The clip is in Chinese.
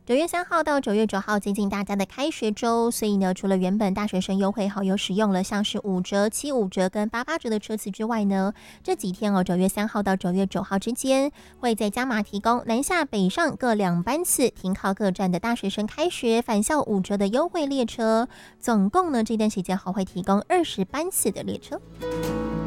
9月3号到9月9号接近大家的开学周，所以呢，除了原本大学生优惠好有使用了像是5折、75折跟88折的车次之外呢，这几天9月3号到9月9号之间，会再加码提供南下北上各2班次停靠各站的大学生开学返校5折的优惠列车，总共呢这段时间还会提供20班次的列车。